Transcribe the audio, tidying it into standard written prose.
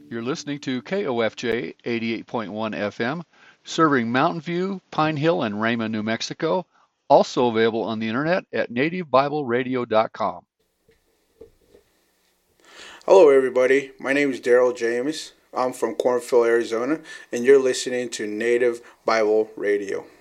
You're listening to KOFJ 88.1 FM, serving Mountain View, Pine Hill, and Rama, New Mexico. Also available on the internet at nativebibleradio.com. Hello, everybody. My name is Daryl James. I'm from Cornfield, Arizona, and you're listening to Native Bible Radio.